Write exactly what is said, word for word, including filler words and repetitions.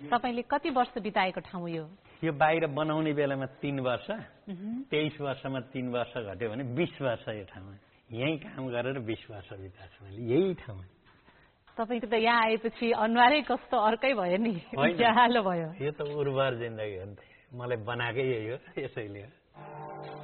तपाईले कति वर्ष बिताएको ठाउँ यो? यो बाहिर बनाउने बेलामा तीन वर्ष, तेइस वर्षमा तीन वर्ष घट्यो भने बीस वर्ष यो ठाउँमा यही काम गरेर बीस वर्ष बिताएको मैले यही ठाउँमा। तपाईको त यहाँ आएपछि अनुहारै कस्तो अर्कै भयो नि, उज्यालो भयो। यो त उर्वर जिन्दगी हो नि त, मलाई बनाएकै यही हो, यसैले हो।